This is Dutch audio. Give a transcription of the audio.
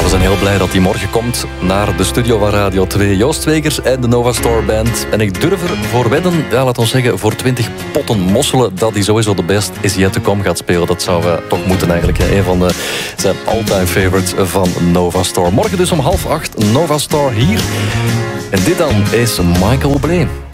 we zijn heel blij dat hij morgen komt naar de studio van Radio 2. Joost Twekers en de Nova Store Band. En ik durf ervoor wedden, ja, laat ons zeggen, voor 20 potten mosselen, dat hij sowieso de best is yet to come gaat spelen. Dat zou toch moeten eigenlijk. Een van zijn all-time favorites van Nova Store. Morgen dus om 7:30 Nova Store hier. En dit dan is Michael Bublé.